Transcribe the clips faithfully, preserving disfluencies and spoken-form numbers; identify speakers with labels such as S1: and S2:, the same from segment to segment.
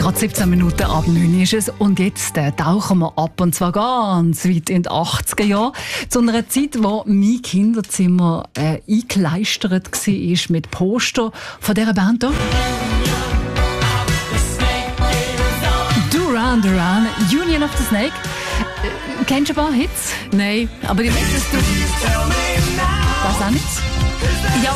S1: Gerade siebzehn Minuten ab neun ist es und jetzt äh, tauchen wir ab und zwar ganz weit in die achtziger Jahre zu einer Zeit, wo mein Kinderzimmer äh, eingekleistert war mit Poster von dieser Band hier. Duran Duran, Union of the Snake. Äh, kennst du ein paar Hits?
S2: Nein, aber ich weiß, dass du...
S1: Das auch nicht?
S2: Ja.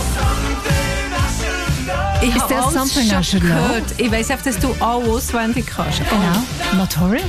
S2: Ich
S1: Ist das Something I Should Know?
S2: gehört. Ich weiss auch, dass du alle auswendig kannst.
S1: Genau. Notorious?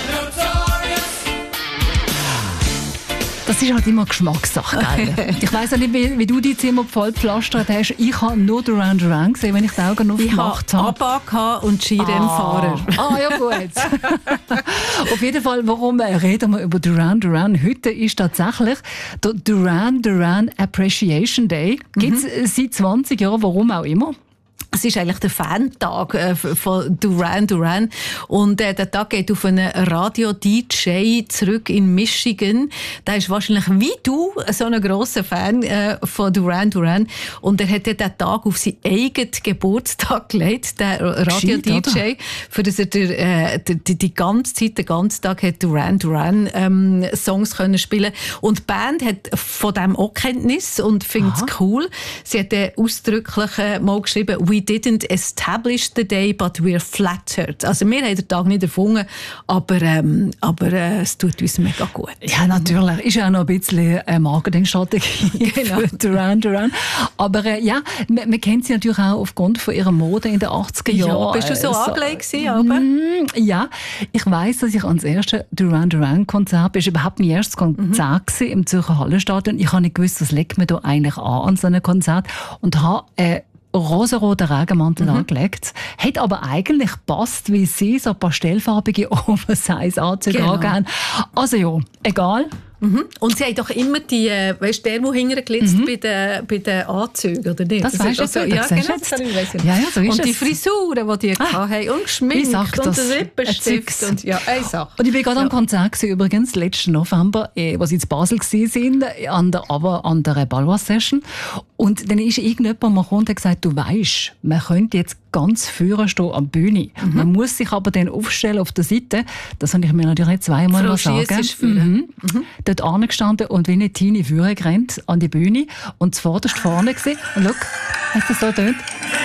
S1: Das ist halt immer Geschmackssache, gell? Ich weiss auch nicht, wie, wie du dein Zimmer voll gepflastert hast. Ich habe nur Duran Duran gesehen, wenn ich die Augen aufgemacht habe.
S2: Ich hatte ABBA und Skirennfahrer.
S1: Ah, ah ja gut. Auf jeden Fall, warum reden wir über Duran Duran? Heute ist tatsächlich der Duran Duran Appreciation Day. Gibt es mhm. seit zwanzig Jahren, warum auch immer.
S2: Es ist eigentlich der Fantag äh, von Duran Duran. Und äh, der Tag geht auf einen Radio-D J zurück in Michigan. Der ist wahrscheinlich wie du so ein grosser Fan äh, von Duran Duran. Und er hat den Tag auf seinen eigenen Geburtstag gelegt, der Radio-D J. Für das er der, äh, die, die ganze Zeit, den ganzen Tag hat Duran Duran ähm, Songs können spielen. Und die Band hat von dem auch Kenntnis und findet es cool. Sie hat äh, ausdrücklich äh, mal geschrieben, «We didn't establish the day, but we're flattered». Also wir haben den Tag nicht erfunden, aber, ähm, aber äh, es tut uns mega gut.
S1: Ja, natürlich. Ist ja auch noch ein bisschen eine Marketingstrategie genau. für Duran Duran. Aber äh, ja, man, man kennt sie natürlich auch aufgrund von ihrer Mode in den achtziger Jahren.
S2: Ja, bist du so, so angelegt gewesen, aber?
S1: Mm, ja, ich weiss, dass ich ans erste Duran Duran Konzert bin. Es war überhaupt mein erstes Konzert mhm. im Zürcher Hallenstadion. Ich habe nicht gewusst, was legt man da eigentlich an an so einem Konzert und habe äh, rosaroten Regenmantel mhm. angelegt. Hat aber eigentlich passt, wie sie so pastellfarbige Oversize-Anzüge
S2: genau.
S1: angehen. Also ja, egal.
S2: Mhm. Und sie haben doch immer die, weißt du, der, der hinten glitzt mhm. bei den, bei den Anzügen, oder nicht?
S1: Das, das weißt du
S2: also,
S1: jetzt.
S2: Ja, genau,
S1: jetzt.
S2: das ich weiss.
S1: Ja, ja, so ist
S2: und
S1: es.
S2: die Frisuren, die die ah, hatten, und geschminkt und der Lippenstift. Und, ja, eine Sache.
S1: Und ich war gerade
S2: ja.
S1: am Konzert gewesen, übrigens, letzten November, eh, wo sie in Basel waren, an der, aber an der Balwas-Session. Und dann ist irgendjemand mal gekommen und hat gesagt, du weisst, man könnte jetzt ganz vorne stehen an der Bühne. Mhm. Man muss sich aber dann aufstellen auf der Seite. Das habe ich mir natürlich nicht zweimal
S2: Frau
S1: sagen.
S2: Schiess
S1: mhm. mhm. Dort angestanden und wie eine Teenie vorne gerannt an die Bühne und zuvorderst vorne gesehen. Und schau, hat das so getönt?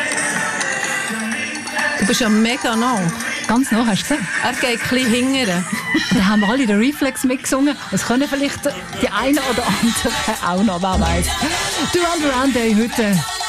S2: Du bist ja mega nah.
S1: Ganz nah, hast du gesehen?
S2: Er geht ein bisschen hingern.
S1: Da haben wir alle den Reflex mitgesungen. Das können vielleicht die einen oder anderen auch noch, wer weiß. Duran Duran Day heute.